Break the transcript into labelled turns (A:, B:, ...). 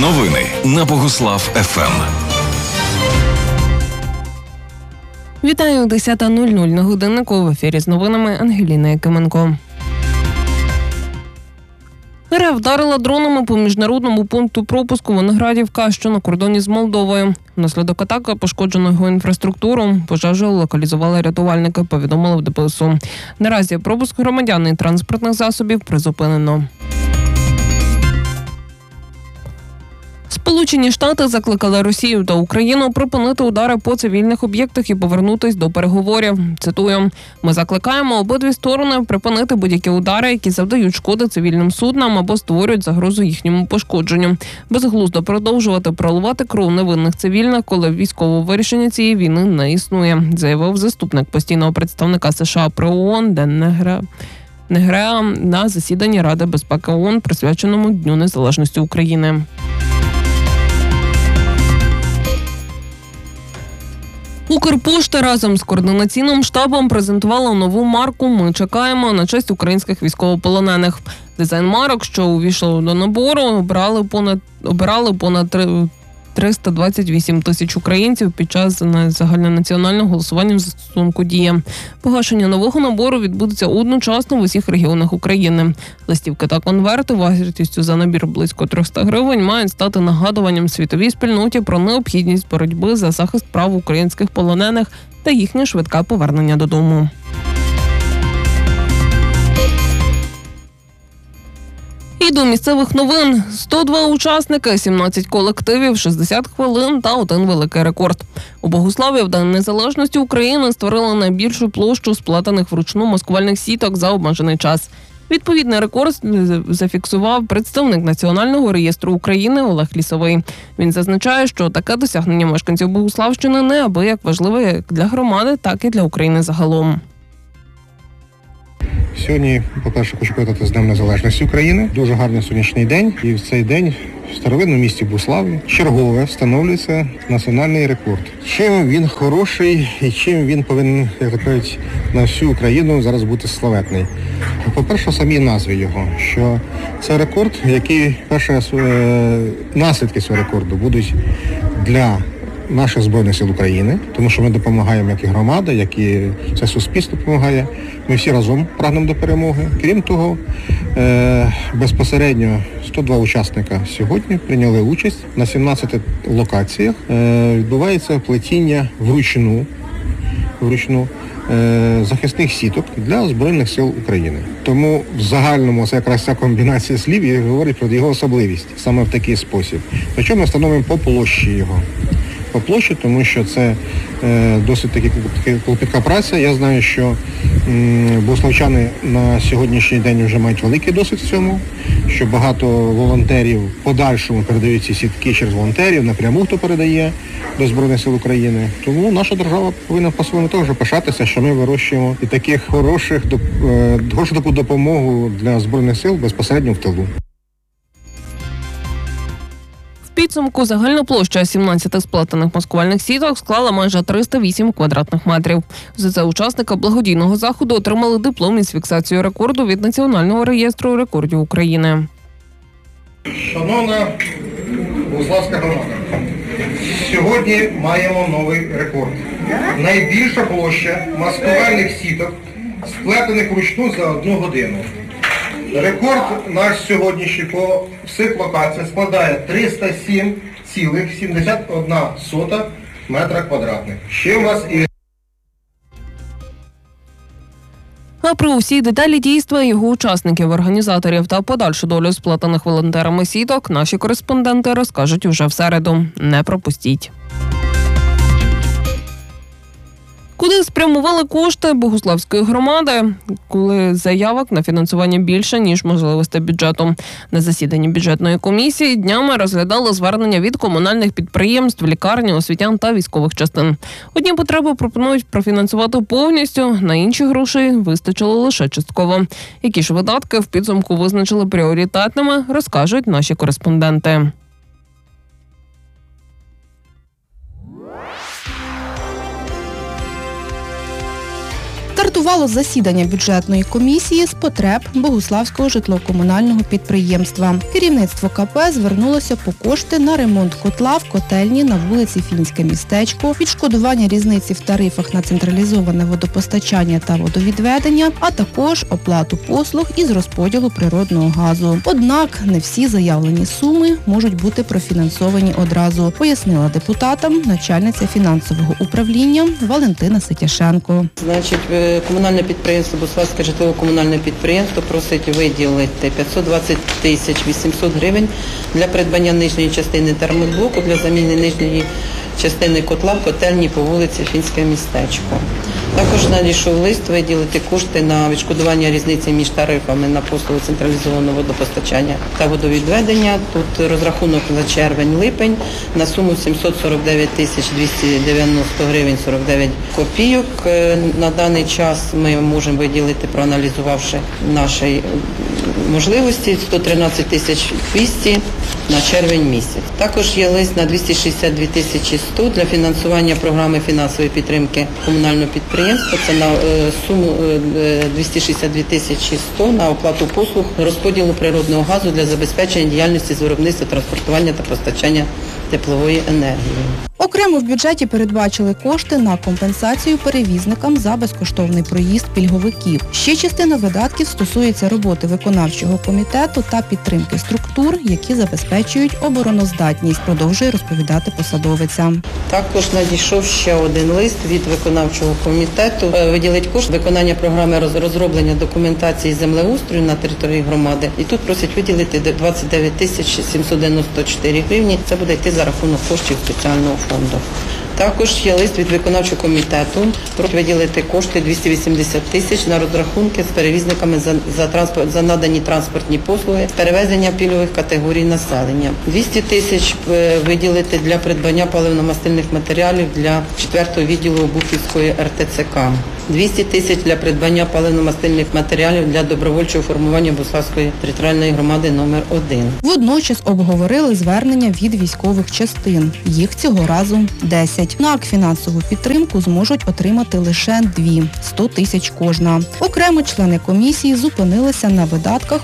A: Новини на Богуслав ФМ.
B: Вітаю, 10:00 на годиннику. В ефірі з новинами Ангеліна Якименко. РФ вдарила дронами по міжнародному пункту пропуску Виноградівка, що на кордоні з Молдовою. Внаслідок атаки пошкоджено його інфраструктуру. Пожежу локалізували рятувальники, повідомили в ДПСУ. Наразі пропуск громадян і транспортних засобів призупинено. Сполучені Штати закликали Росію та Україну припинити удари по цивільних об'єктах і повернутись до переговорів. Цитую: «Ми закликаємо обидві сторони припинити будь-які удари, які завдають шкоди цивільним суднам або створюють загрозу їхньому пошкодженню. Безглуздо продовжувати проливати кров невинних цивільних, коли військового вирішення цієї війни не існує», заявив заступник постійного представника США при ООН Ден Негреа на засіданні Ради безпеки ООН, присвяченому Дню Незалежності України. Укрпошта разом з координаційним штабом презентувала нову марку «Ми чекаємо» на честь українських військовополонених. Дизайн марок, що увійшли до набору, обирали понад 328 тисяч українців під час загальнонаціонального голосування в застосунку «Дія». Погашення нового набору відбудеться одночасно в усіх регіонах України. Листівки та конверти вартістю за набір близько 300 гривень мають стати нагадуванням світовій спільноті про необхідність боротьби за захист прав українських полонених та їхнє швидке повернення додому. І до місцевих новин. 102 учасники, 17 колективів, 60 хвилин та один великий рекорд. У Богуславі в День Незалежності України створили найбільшу площу сплетених вручну маскувальних сіток за обмежений час. Відповідний рекорд зафіксував представник Національного реєстру України Олег Лісовий. Він зазначає, що таке досягнення мешканців Богуславщини неабияк важливе як для громади, так і для України загалом.
C: Сьогодні, по-перше, хочу привітати з Днем Незалежності України. Дуже гарний сонячний день. І в цей день в старовинному місті Богуславі чергове встановлюється національний рекорд. Чим він хороший і чим він повинен, як так кажуть, на всю Україну зараз бути славетний. По-перше, в самій назві його, що це рекорд, який, перше, наслідки цього рекорду будуть для наших Збройних сил України, тому що ми допомагаємо як і громада, як і все суспільство допомагає. Ми всі разом прагнемо до перемоги. Крім того, безпосередньо 102 учасника сьогодні прийняли участь на 17 локаціях. Відбувається плетіння вручну захисних сіток для Збройних сил України. Тому в загальному це якраз ця комбінація слів і говорить про його особливість саме в такий спосіб. Причому ми встановимо по площі його. По площі, тому що це досить таки клопітка праця. Я знаю, що богуславчани на сьогоднішній день вже мають великий досвід в цьому, що багато волонтерів в подальшому передають ці сітки через волонтерів, напряму хто передає до Збройних сил України. Тому наша держава повинна по-своєму теж пишатися, що ми вирощуємо і таких хорошу таку допомогу для Збройних сил безпосередньо в тилу.
B: В підсумку загальна площа 17 сплетених маскувальних сіток склала майже 308 квадратних метрів. За це учасники благодійного заходу отримали диплом із фіксацією рекорду від Національного реєстру рекордів України.
C: Шановна Богуславська громада, сьогодні маємо новий рекорд. Найбільша площа маскувальних сіток, сплетених вручну за 1 годину. Рекорд наш сьогоднішній по всіх локаціях складає 307,71 метра квадратних. Ще у вас і...
B: А про усі деталі дійства його учасників, організаторів та подальшу долю сплетених волонтерами сіток наші кореспонденти розкажуть уже в середу. Не пропустіть. Куди спрямували кошти Богуславської громади, коли заявок на фінансування більше, ніж можливостей бюджету? На засіданні бюджетної комісії днями розглядали звернення від комунальних підприємств, лікарні, освітян та військових частин. Одні потреби пропонують профінансувати повністю, на інші грошей вистачило лише частково. Які ж видатки в підсумку визначили пріоритетними, розкажуть наші кореспонденти.
D: Стартувало засідання бюджетної комісії з потреб Богуславського житлово-комунального підприємства. Керівництво КП звернулося по кошти на ремонт котла в котельні на вулиці Фінське містечко, відшкодування різниці в тарифах на централізоване водопостачання та водовідведення, а також оплату послуг із розподілу природного газу. Однак не всі заявлені суми можуть бути профінансовані одразу, пояснила депутатам начальниця фінансового управління Валентина Ситяшенко.
E: Комунальне підприємство Богуславське житлово-комунальне підприємство просить виділити 520 800 гривень для придбання нижньої частини термоблоку для заміни нижньої частини котла в котельні по вулиці Фінське містечко. Також надійшов лист виділити кошти на відшкодування різниці між тарифами на послуги централізованого водопостачання та водовідведення. Тут розрахунок за червень-липень на суму 749 290 гривень 49 копійок. На даний час ми можемо виділити, проаналізувавши наші можливості, 113 200 на червень місяць. Також є лист на 262 100 для фінансування програми фінансової підтримки комунального підприємства. Це на суму 262 100 на оплату послуг розподілу природного газу для забезпечення діяльності з виробництва, транспортування та постачання теплової енергії.
D: Окремо в бюджеті передбачили кошти на компенсацію перевізникам за безкоштовний проїзд пільговиків. Ще частина видатків стосується роботи виконавчого комітету та підтримки структур, які забезпечують обороноздатність, продовжує розповідати посадовиця.
E: Також надійшов ще один лист від виконавчого комітету. Виділить кошти виконання програми розроблення документації землеустрою на території громади. І тут просять виділити 29 794 гривні. Це буде йти за рахунок коштів спеціального фонду. Також є лист від виконавчого комітету про виділити кошти 280 тисяч на розрахунки з перевізниками за надані транспортні послуги з перевезення пільгових категорій населення. 200 тисяч виділити для придбання паливно-мастильних матеріалів для 4-го відділу Обухівської РТЦК. 200 тисяч для придбання паливно-мастильних матеріалів для добровольчого формування Богуславської територіальної громади номер 1.
D: Водночас обговорили звернення від військових частин. Їх цього разу 10. На фінансову підтримку зможуть отримати лише 2 – 100 тисяч кожна. Окремо члени комісії зупинилися на видатках